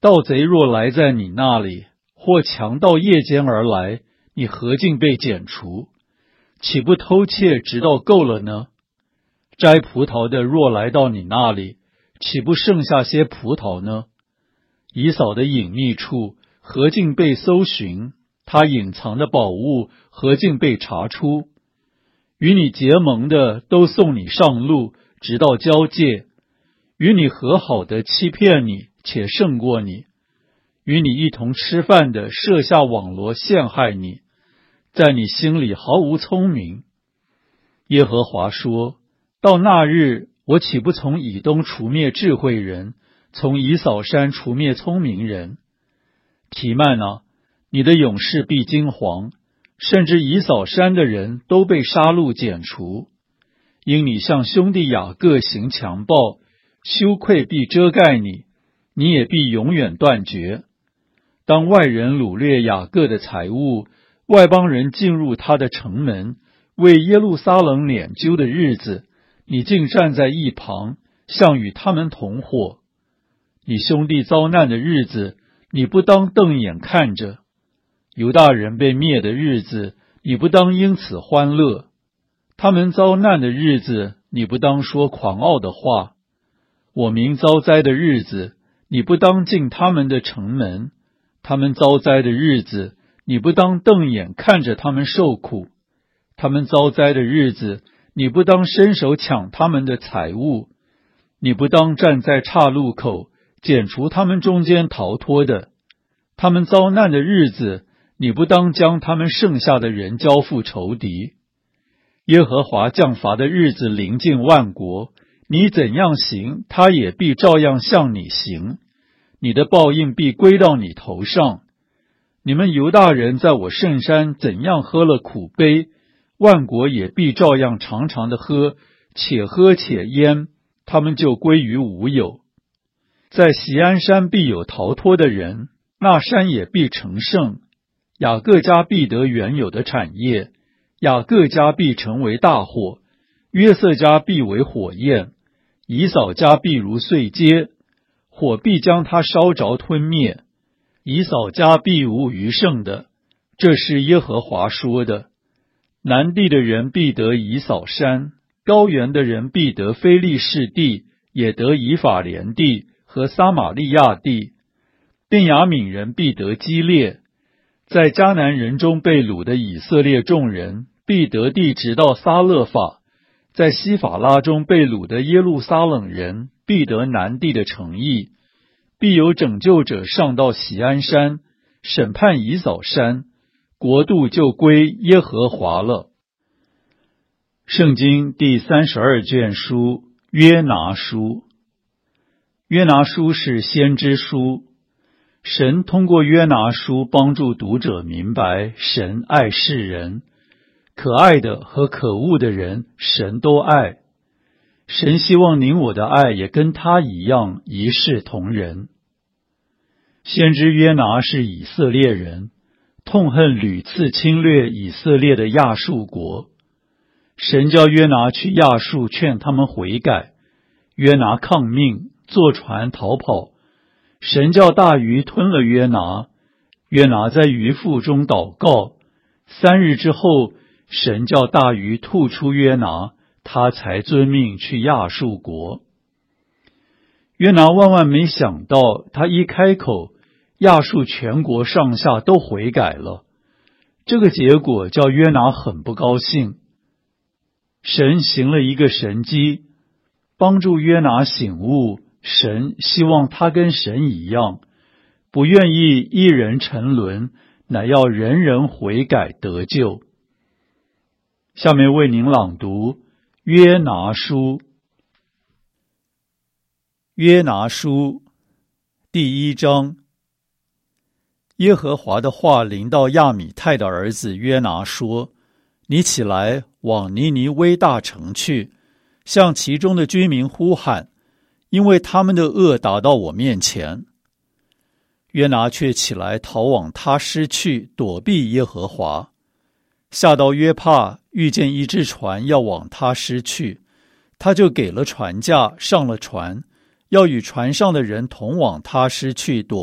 盗贼若来在你那里，或强盗夜间而来，你何竟被剪除？岂不偷窃直到够了呢？摘葡萄的若来到你那里，岂不剩下些葡萄呢？以扫的隐秘处何竟被搜寻？他隐藏的宝物何竟被查出？与你结盟的都送你上路，直到交界；与你和好的欺骗你，且胜过你；与你一同吃饭的设下网罗陷害你，在你心里毫无聪明。耶和华说：到那日，我岂不从以东除灭智慧人，从以扫山除灭聪明人？提曼啊，你的勇士必惊惶，甚至以扫山的人都被杀戮剪除。因你向兄弟雅各行强暴，羞愧必遮盖你，你也必永远断绝。当外人掳掠雅各的财物，外邦人进入他的城门，为耶路撒冷拈阄的日子，你竟站在一旁，像与他们同伙。你兄弟遭难的日子，你不当瞪眼看着；犹大人被灭的日子，你不当因此欢乐；他们遭难的日子，你不当说狂傲的话；我民遭灾的日子，你不当进他们的城门；他们遭灾的日子，你不当瞪眼看着他们受苦；他们遭灾的日子，你不当伸手抢他们的财物；你不当站在岔路口，剪除他们中间逃脱的；他们遭难的日子，你不当将他们剩下的人交付仇敌。耶和华降罚的日子临近万国，你怎样行，他也必照样向你行，你的报应必归到你头上。你们犹大人在我圣山怎样喝了苦杯，万国也必照样常常的喝，且喝且淹，他们就归于无有。在锡安山必有逃脱的人，那山也必成圣。雅各家必得原有的产业，雅各家必成为大火，约瑟家必为火焰，以扫家必如碎秸，火必将他烧着吞灭，以扫家必无余剩的。这是耶和华说的。南地的人必得以扫山，高原的人必得非利士地，也得以法莲地和撒玛利亚地。便雅悯人必得基列，在迦南人中被掳的以色列众人必得地直到撒勒法，在西法拉中被掳的耶路撒冷人必得南地的城邑。必有拯救者上到锡安山，审判以扫山，国度就归耶和华了。圣经第32卷书约拿书。约拿书是先知书，神通过约拿书帮助读者明白神爱世人，可爱的和可恶的人神都爱。神希望您我的爱也跟他一样一视同仁。先知约拿是以色列人，痛恨屡次侵略以色列的亚述国。神叫约拿去亚述劝他们悔改，约拿抗命，坐船逃跑。神叫大鱼吞了约拿，约拿在鱼腹中祷告。3日之后，神叫大鱼吐出约拿，他才遵命去亚述国。约拿万万没想到，他一开口，亚述全国上下都悔改了。这个结果叫约拿很不高兴。神行了一个神迹，帮助约拿醒悟，神希望他跟神一样，不愿意一人沉沦，乃要人人悔改得救。下面为您朗读约拿书。约拿书第1章。耶和华的话临到亚米太的儿子约拿说：你起来，往尼尼微大城去，向其中的居民呼喊，因为他们的恶达到我面前。约拿却起来逃往他施去，躲避耶和华。下到约帕，遇见一只船要往他施去，他就给了船价，上了船，要与船上的人同往他施去，躲